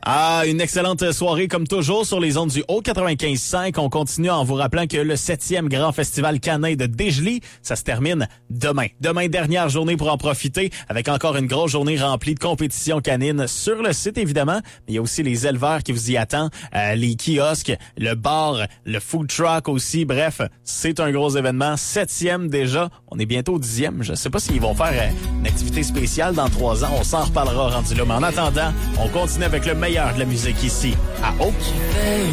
Ah, une excellente soirée comme toujours sur les ondes du Haut 95.5. On continue en vous rappelant que le 7e Grand Festival canin de Dégelée, ça se termine demain. Demain, dernière journée pour en profiter avec encore une grosse journée remplie de compétitions canines sur le site évidemment. Mais il y a aussi les éleveurs qui vous y attendent, les kiosques, le bar, le food truck aussi. Bref, c'est un gros événement. 7e déjà. On est bientôt au 10e. Je sais pas s'ils vont faire une activité spéciale dans 3 ans. On s'en reparlera rendu là. Mais en attendant, on continue avec le meilleur de la musique ici, à Haut.